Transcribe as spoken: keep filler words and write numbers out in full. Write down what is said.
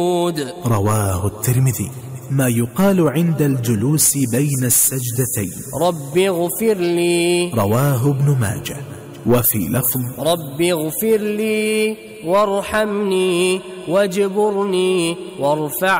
رواه الترمذي. ما يقال عند الجلوس بين السجدتين: رب اغفر لي. رواه ابن ماجه. وفي لفظ: رب اغفر لي وارحمني واجبرني وارفعني